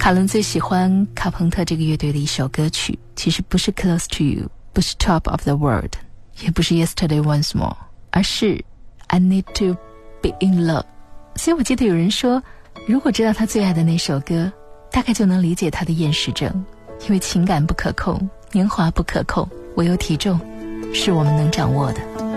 卡伦最喜欢卡朋特这个乐队的一首歌曲，其实不是 Close to You， 不是 Top of the World， 也不是 Yesterday Once More， 而是 I Need to Be in Love。 所以我记得有人说，如果知道他最爱的那首歌，大概就能理解他的厌食症，因为情感不可控，年华不可控，唯有体重是我们能掌握的。